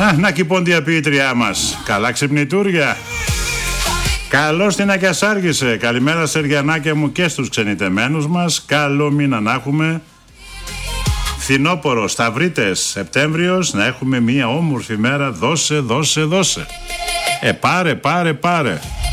Να και η πόντια ποιήτριά μας. Καλά ξυπνητούρια. Καλώς την ακιασάργησε. Καλημέρα Σεργιανάκια μου και στους ξενιτεμένους μας. Καλό μήνα να έχουμε. Φθινόπορο, Σταυρίτες, Σεπτέμβριος, να έχουμε μια όμορφη μέρα. Δώσε. Πάρε.